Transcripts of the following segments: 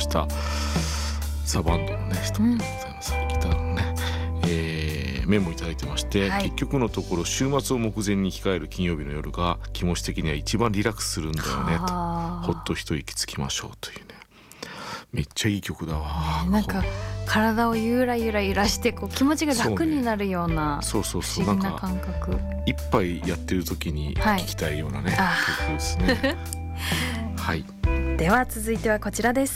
したザ・バンドのね人でございます、ギターのね、メモいただいてまして、結局のところ週末を目前に控える金曜日の夜が気持ち的には一番リラックスするんだよねと、ほっと一息つきましょうというね、めっちゃいい曲だわ、 なんか体をゆらゆら揺らしてこう気持ちが楽になるような不思議な感覚、 一杯やってる時に聴きたいようなね、曲ですねはい、 では続いてはこちらです。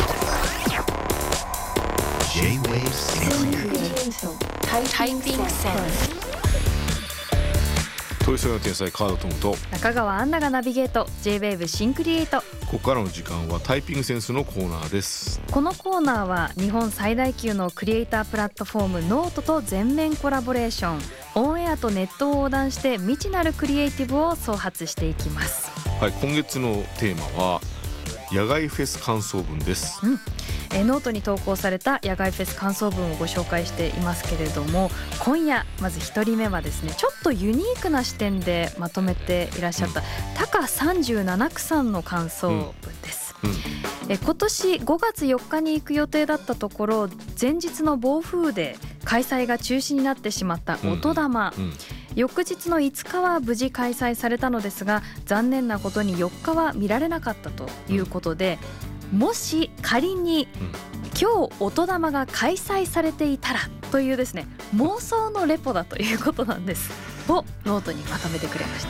トイストリーの天才カードトムと中川アンナがナビゲート J-WAVE シンクリエイト。 ここからの時間はタイピングセンスのコーナーです。 このコーナーは日本最大級のクリエイタープラットフォームノートと全面コラボレーション、オンエアとネットを横断して未知なるクリエイティブを創発していきます。 はい、今月のテーマは野外フェス感想文です、 ノートに投稿された野外フェス感想文をご紹介していますけれども、今夜まず1人目はですね、ちょっとユニークな視点でまとめていらっしゃったタカ37区さんの感想文です、今年5月4日に行く予定だったところ、前日の暴風で開催が中止になってしまった音玉、翌日の5日は無事開催されたのですが、残念なことに4日は見られなかったということで、もし仮に今日音玉が開催されていたらというですね、妄想のレポだということなんですをノートにまとめてくれました。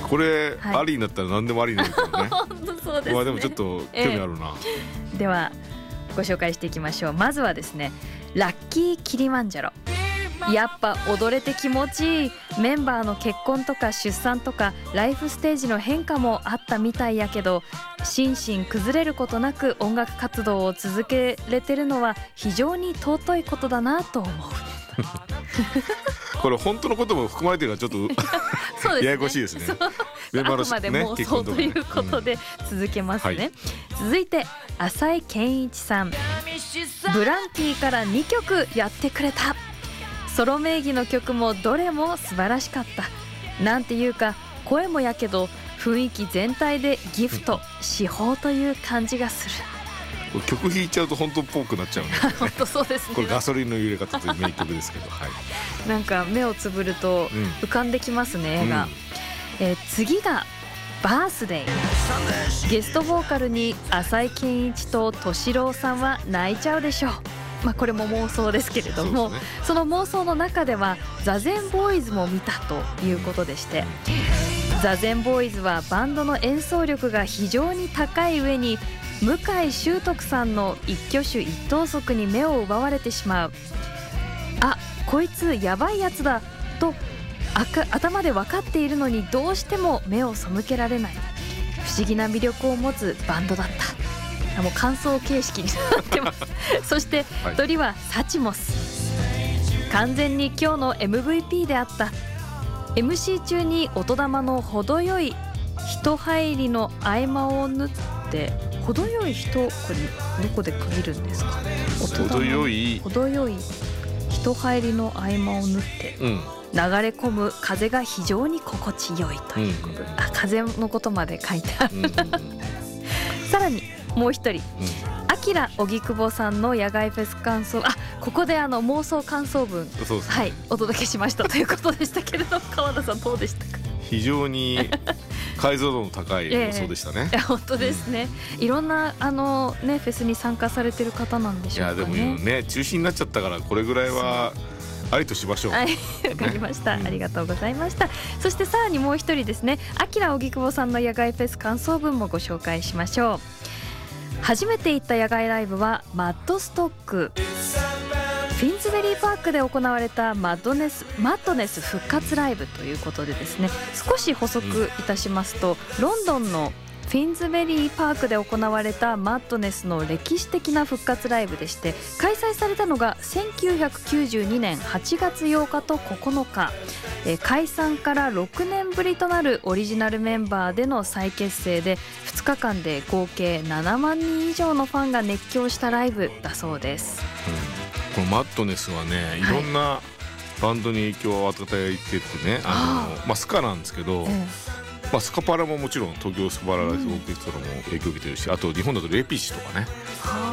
これ、ありになったら何でもありになるからね本当そうですね。 でもちょっと興味あるな、 ではご紹介していきましょう。まずはですね、ラッキーキリマンジャロ。やっぱ踊れて気持ちいい。メンバーの結婚とか出産とかライフステージの変化もあったみたいやけど、心身崩れることなく音楽活動を続けれてるのは非常に尊いことだなと思うこれ本当のことも含まれてるのはちょっとそうですね、 ややこしいですね。 あくまで妄想ということで続けますね、続いて浅井健一さん。ブランキーから2曲やってくれた。ソロ名義の曲もどれも素晴らしかった。なんていうか声もやけど雰囲気全体でギフト、至宝という感じがする。 曲弾いちゃうと本当っぽくなっちゃうね本当そうですね。 これガソリンの入れ方という名曲ですけど、 なんか目をつぶると浮かんできますね、絵が、次がバースデイ。ゲストボーカルに浅井健一と敏郎さんは泣いちゃうでしょう。これも妄想ですけれども、 その妄想の中ではザゼンボーイズも見たということでして、ザゼンボーイズはバンドの演奏力が非常に高い上に向井秀徳さんの一挙手一投足に目を奪われてしまう。あ、こいつやばいやつだと頭で分かっているのにどうしても目を背けられない不思議な魅力を持つバンドだった。もう感想形式になってますそして鳥はサチモス。完全に今日の MVP であった。 MC 中に音玉の程よい人入りの合間を縫って、程よい人、これどこで区切るんですか。 程よい人入りの合間を縫って、流れ込む風が非常に心地よいということで、風のことまで書いてある、さらにもう一人、アキラ荻窪さんの野外フェス感想、ここで妄想感想文、お届けしましたということでしたけれど、川田さんどうでしたか。 非常に解像度の高い妄想でしたね、 本当ですね、いろんなフェスに参加されてる方なんでしょうかね。 いやでもね、中止になっちゃったからこれぐらいはありとしましょう。 わかりました、ありがとうございました。そしてさらにもう一人ですね、アキラ荻窪さんの野外フェス感想文もご紹介しましょう。初めて行った野外ライブはマッドストック。フィンズベリーパークで行われたマッドネス復活ライブということでですね、少し補足いたしますと、ロンドンのフィンズベリーパークで行われたマッドネスの歴史的な復活ライブでして、開催されたのが1992年8月8日と9日、解散から6年ぶりとなるオリジナルメンバーでの再結成で、2日間で合計7万人以上のファンが熱狂したライブだそうです、 このマッドネスはね、いろんなバンドに影響を与えててね、スカなんですけど、スカパラももちろん東京スカパラライズオーケストラも影響を受けてるし、あと日本だとレピシとかね、